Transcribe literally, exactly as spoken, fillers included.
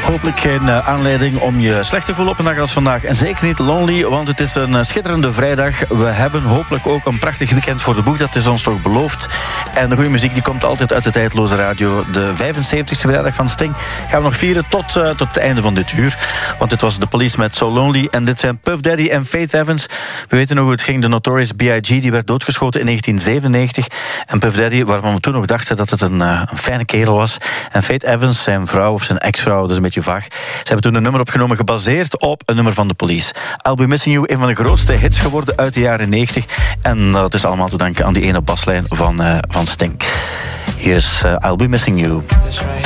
Hopelijk geen uh, aanleiding om je slecht te voelen op een dag als vandaag. En zeker niet lonely, want het is een uh, schitterende vrijdag. We hebben hopelijk ook een prachtig weekend voor de boeg. Dat is ons toch beloofd. En de goede muziek die komt altijd uit de tijdloze radio. De vijfenzeventigste vrijdag van Sting gaan we nog vieren tot, uh, tot het einde van dit uur. Want dit was The Police met So Lonely. En dit zijn Puff Daddy en Faith Evans. We weten nog hoe het ging. De Notorious B I G die werd doodgeschoten in negentien zevenennegentig. En Puff Daddy, waarvan we toen nog dachten dat het een, uh, een fijne kerel was. En Faith Evans, zijn vrouw of zijn ex-vrouw, dat is een beetje vaag. Ze hebben toen een nummer opgenomen gebaseerd op een nummer van The Police. I'll Be Missing You, een van de grootste hits geworden uit de jaren negentig. En dat is allemaal te danken aan die ene baslijn van, uh, van Sting. Hier is uh, I'll Be Missing You.